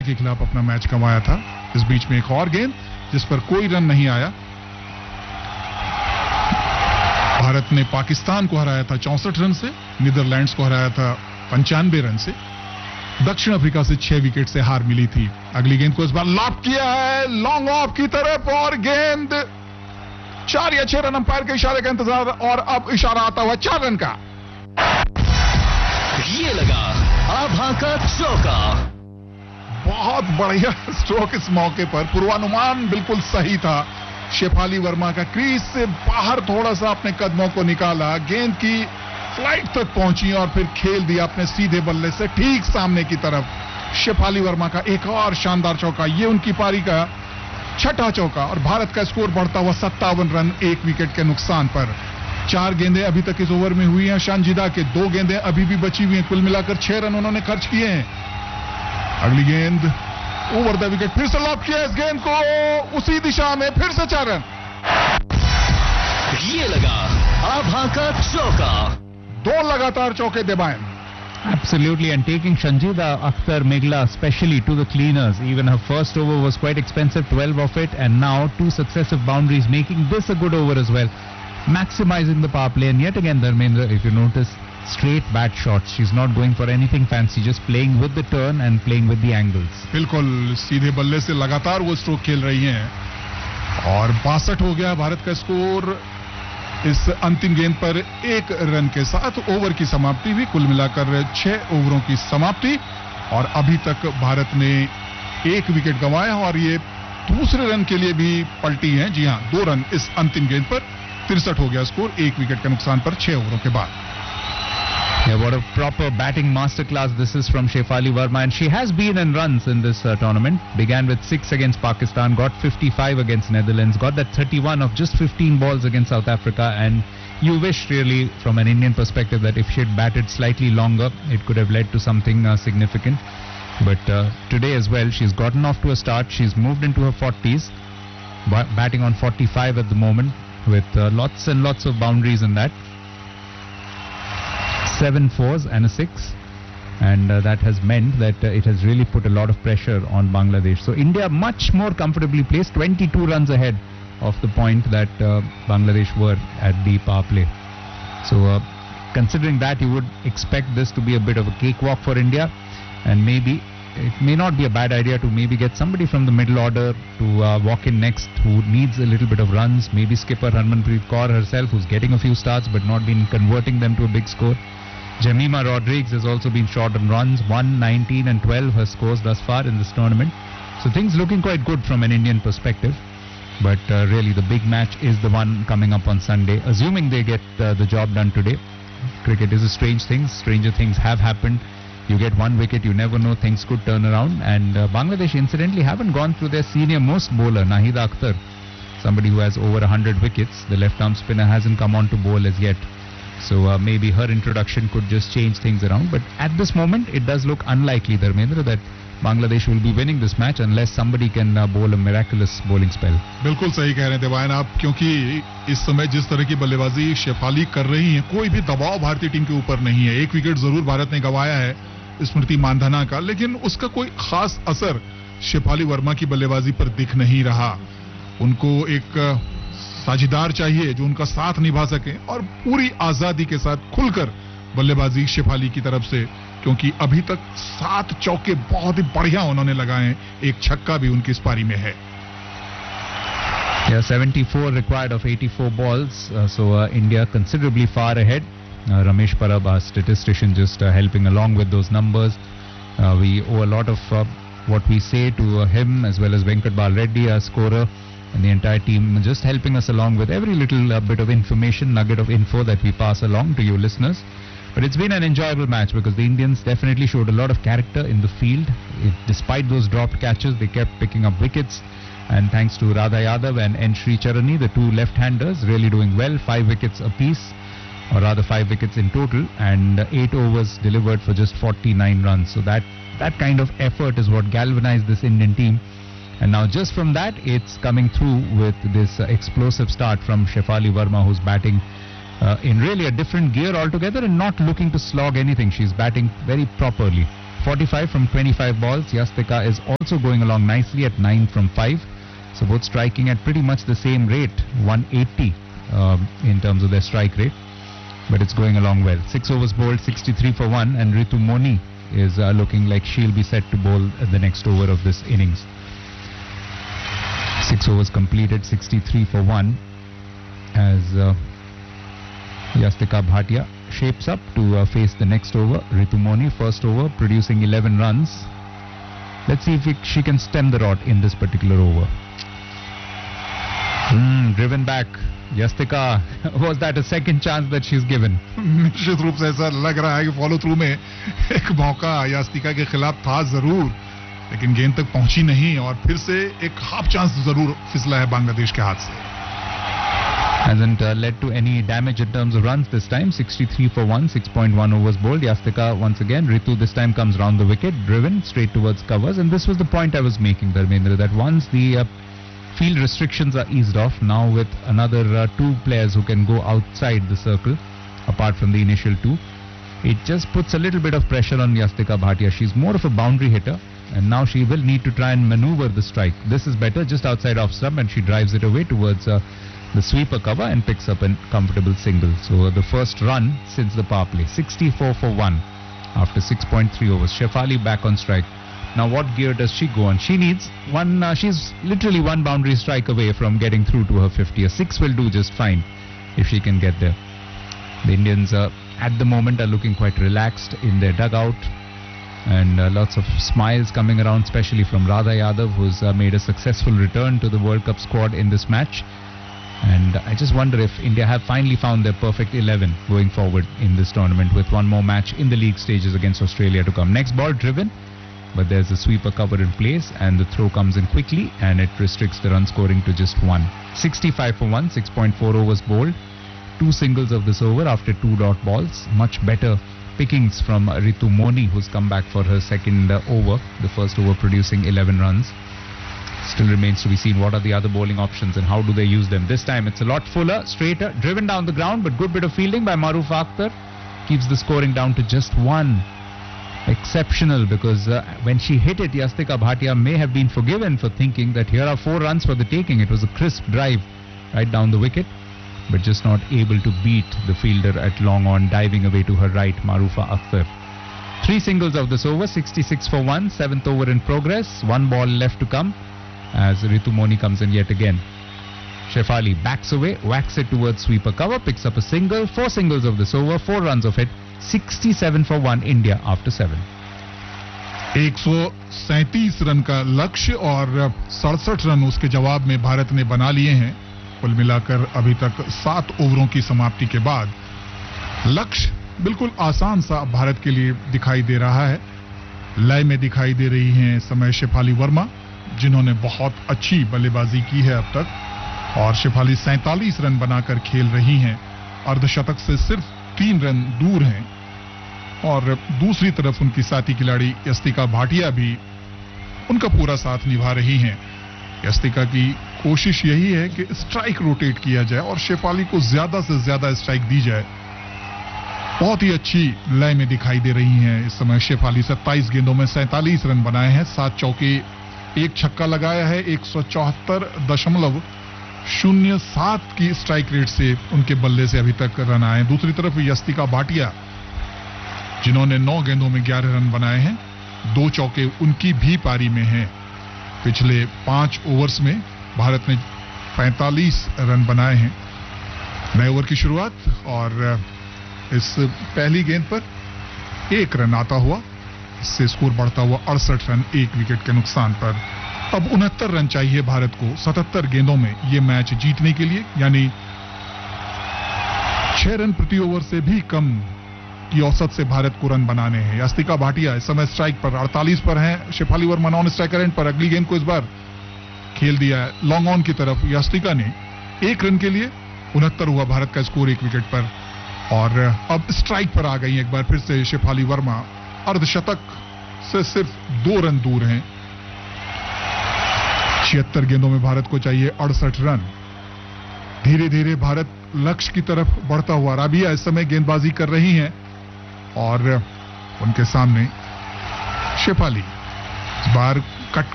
के खिलाफ अपना मैच गंवाया था। इस बीच में एक और गेंद जिस पर कोई रन नहीं आया। भारत ने पाकिस्तान को हराया था 64 रन से, नीदरलैंड्स को हराया था 95 रन से, दक्षिण अफ्रीका से 6 विकेट से हार मिली थी। अगली गेंद को इस बार लॉब किया है लॉन्ग ऑफ की तरफ और गेंद 4 या 6 रन अंपायर के इशारे का इंतजार और अब इशारा आता हुआ 4 रन का। ये लगा आभा का चौका। बहुत बढ़िया स्ट्रोक इस मौके पर, पूर्वानुमान बिल्कुल सही था। शेफाली वर्मा का क्रीज से बाहर थोड़ा सा अपने कदमों को निकाला, गेंद की फ्लाइट तक पहुंची और फिर खेल दिया अपने सीधे बल्ले से ठीक सामने की तरफ। शेफाली वर्मा का एक और शानदार चौका, ये उनकी पारी का 6ठा चौका और भारत का स्कोर बढ़ता हुआ 57 रन 1 विकेट के नुकसान पर। 4 गेंदें अभी तक इस ओवर में हुई हैं शानजिदा के, 2 गेंदें अभी भी बची हुई हैं, कुल मिलाकर 6 रन उन्होंने खर्च किए हैं। अगली गेंद ओवर द विकेट, फिर से लॉब किया इस गेंद को उसी दिशा में, फिर से 4 रन। ये लगा आभा का चौका। 2 लगातार चौके देबाएं। Absolutely, and taking Shanjida Akhtar Meghla especially to the cleaners. Even her first over was quite expensive, 12 of it, and now 2 successive boundaries, making this a good over as well. Maximizing the power play, and yet again, Dharmendra, if you notice, straight bat shots. She's not going for anything fancy, just playing with the turn and playing with the angles. बिल्कुल सीधे बल्ले से लगातार वो stroke खेल रही हैं और 62 हो गया भारत का स्कोर इस अंतिम गेंद पर 1 रन के साथ। ओवर की समाप्ति हुई, कुल मिलाकर 6 ओवरों की समाप्ति और अभी तक भारत ने 1 विकेट गंवाया और ये दूसरे रन के लिए भी पलटी है। जी हां, 2 रन इस अंतिम गेंद पर। 63 हो गया स्कोर 1 विकेट के नुकसान पर 6 ओवरों के बाद। Yeah, what a proper batting masterclass this is from Shefali Verma, and she has been in runs in this tournament. Began with 6 against Pakistan, got 55 against Netherlands, got that 31 of just 15 balls against South Africa, and you wish really from an Indian perspective that if she had batted slightly longer, it could have led to something significant. But today as well, she's gotten off to a start. She's moved into her 40s, batting on 45 at the moment with lots and lots of boundaries in that. 7 fours and a 6, and that has meant that it has really put a lot of pressure on Bangladesh. So India much more comfortably placed, 22 runs ahead of the point that Bangladesh were at the power play. So considering that, you would expect this to be a bit of a cakewalk for India, and maybe it may not be a bad idea to maybe get somebody from the middle order to walk in next who needs a little bit of runs. Maybe skipper Harmanpreet Kaur herself, who's getting a few starts but not been converting them to a big score. Jemima Rodrigues has also been short on runs, 1, 19 and 12 her scores thus far in this tournament. So things looking quite good from an Indian perspective. But really the big match is the one coming up on Sunday. Assuming they get the job done today. Cricket is a strange thing. Stranger things have happened. You get 1 wicket, you never know, things could turn around. And Bangladesh incidentally haven't gone through their senior most bowler, Nahida Akhtar, somebody who has over 100 wickets. The left-arm spinner hasn't come on to bowl as yet. So maybe her introduction could just change things around. But at this moment, it does look unlikely, Dharmendra, that Bangladesh will be winning this match unless somebody can bowl a miraculous bowling spell. बिल्कुल सही कह रहे हैं देवायन आप, क्योंकि इस समय जिस तरह की बल्लेबाजी शेफाली कर रही है, कोई भी दबाव भारतीय टीम के ऊपर नहीं है। 1 विकेट जरूर भारत ने गंवाया है स्मृति मानधना का, लेकिन उसका कोई खास असर शेफाली वर्मा की बल्लेबाजी पर दिख नहीं रहा। उनको एक साझीदार चाहिए जो उनका साथ निभा सके और पूरी आजादी के साथ खुलकर बल्लेबाजी शेफाली की तरफ से, क्योंकि अभी तक 7 चौके बहुत ही बढ़िया उन्होंने लगाए हैं, 1 छक्का भी उनकी इस पारी में है। Yeah, 74 required of 84 balls, so India considerably far ahead. Ramesh Parab, our statistician, just helping along with those numbers. We owe a lot of what we say to him, as well as Venkat Bal Reddy, our scorer, and the entire team, just helping us along with every little bit of information, nugget of info that we pass along to you listeners. But it's been an enjoyable match because the Indians definitely showed a lot of character in the field. Despite those dropped catches, they kept picking up wickets. And thanks to Radha Yadav and N. Sri Charani, the 2 left-handers, really doing well. 5 wickets apiece, or rather 5 wickets in total, and 8 overs delivered for just 49 runs. So that kind of effort is what galvanized this Indian team. And now just from that, it's coming through with this explosive start from Shefali Verma, who's batting in really a different gear altogether and not looking to slog anything. She's batting very properly. 45 from 25 balls. Yastika is also going along nicely at 9 from 5. So both striking at pretty much the same rate, 180 in terms of their strike rate. But it's going along well. 6 overs bowled, 63 for 1, and Ritu Moni is looking like she'll be set to bowl at the next over of this innings. 6 overs completed, 63 for 1, as Yastika Bhatia shapes up to face the next over. Ritu Moni, first over, producing 11 runs. Let's see if she can stem the rot in this particular over. Driven back. Yastika, was that a second chance that she's given? निश्चित रूप से ऐसा लग रहा है कि follow through में एक मौका यास्तिका के खिलाफ था जरूर, लेकिन गेंद तक पहुंची नहीं और फिर से एक हाफ चांस जरूर फिसला है बांग्लादेश के हाथ से. Hasn't led to any damage in terms of runs this time. 63 for 1, 6.1 overs bowled. Yastika once again. Ritu this time comes round the wicket, driven straight towards covers, and this was the point I was making, Dharmendra, that once the field restrictions are eased off, now with another 2 players who can go outside the circle apart from the initial 2, it just puts a little bit of pressure on Yastika Bhatia. She's more of a boundary hitter, and now she will need to try and maneuver the strike. This is better, just outside off stump, and she drives it away towards the sweeper cover and picks up a comfortable single. So the first run since the power play, 64 for 1 after 6.3 overs. Shefali back on strike. Now what gear does she go on? She needs one, she's literally one boundary strike away from getting through to her 50. A 6 will do just fine if she can get there. The Indians at the moment are looking quite relaxed in their dugout, and lots of smiles coming around, especially from Radha Yadav, who's made a successful return to the World Cup squad in this match. And I just wonder if India have finally found their perfect 11 going forward in this tournament, with one more match in the league stages against Australia to come. Next ball driven, but there's a sweeper cover in place, and the throw comes in quickly, and it restricts the run scoring to just 1. 65 for 1, 6.4 overs bowled. 2 singles of this over after 2 dot balls. Much better pickings from Ritu Moni, who's come back for her second over. The first over producing 11 runs. Still remains to be seen what are the other bowling options and how do they use them. This time it's a lot fuller, straighter, driven down the ground, but good bit of fielding by Maruf Akhtar. Keeps the scoring down to just 1. Exceptional, because when she hit it, Yastika Bhatia may have been forgiven for thinking that here are 4 runs for the taking. It was a crisp drive right down the wicket, but just not able to beat the fielder at long on, diving away to her right, Marufa Akhtar. 3 singles of this over, 66 for 1, 7th over in progress, 1 ball left to come as Ritu Moni comes in yet again. Shefali backs away, whacks it towards sweeper cover, picks up a single, 4 singles of this over, 4 runs of it, 67 for 1 India after 7. 137 run का लक्ष्य और 67 run उसके जवाब में भारत ने बना लिए हैं. कुल मिलाकर अभी तक 7 ओवरों की समाप्ति के बाद लक्ष्य बिल्कुल आसान सा भारत के लिए दिखाई दे रहा है. लय में दिखाई दे रही हैं इस समय शेफाली वर्मा, जिन्होंने बहुत अच्छी बल्लेबाजी की है अब तक, और शेफाली 47 रन बनाकर खेल रही हैं. अर्धशतक से सिर्फ 3 रन दूर हैं. और दूसरी तरफ उनकी साथी खिलाड़ी यस्तिका भाटिया भी उनका पूरा साथ निभा रही हैं. यस्तिका की कोशिश यही है कि स्ट्राइक रोटेट किया जाए और शेफाली को ज्यादा से ज्यादा स्ट्राइक दी जाए. बहुत ही अच्छी लय में दिखाई दे रही हैं इस समय शेफाली. 27 गेंदों में 47 रन बनाए हैं, 7 चौके, 1 छक्का लगाया है. 174.07 की स्ट्राइक रेट से उनके बल्ले से अभी तक रन आए. दूसरी तरफ यस्तिका भाटिया, जिन्होंने 9 गेंदों में 11 रन बनाए हैं, 2 चौके उनकी भी पारी में हैं. पिछले 5 ओवर्स में भारत ने 45 रन बनाए हैं. नए ओवर की शुरुआत और इस पहली गेंद पर 1 रन आता हुआ, इससे स्कोर बढ़ता हुआ 68 रन 1 विकेट के नुकसान पर. अब 69 रन चाहिए भारत को 77 गेंदों में ये मैच जीतने के लिए, यानी 6 रन प्रति ओवर से भी कम की औसत से भारत को रन बनाने हैं. यस्तिका भाटिया इस समय स्ट्राइक पर 48 पर हैं. Shefali Verma non striker end पर. अगली गेंद को इस बार खेल दिया है लॉन्ग ऑन की तरफ यस्तिका ने. 1 रन के लिए 69 हुआ भारत का स्कोर 1 विकेट पर. और अब स्ट्राइक पर आ गई एक बार फिर से शेफाली वर्मा. अर्धशतक से सिर्फ 2 रन दूर हैं. 76 गेंदों में भारत को चाहिए 68 रन. धीरे धीरे भारत लक्ष्य की तरफ बढ़ता हुआ. राबिया इस समय गेंदबाजी कर रही हैं और उनके सामने शेफाली इस बार